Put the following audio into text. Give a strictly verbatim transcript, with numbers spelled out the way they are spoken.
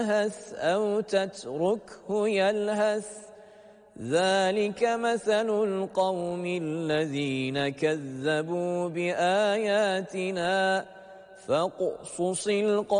يلهث أو تتركه يلهث ذلك مثل القوم الذين كذبوا بآياتنا فاقصص القصص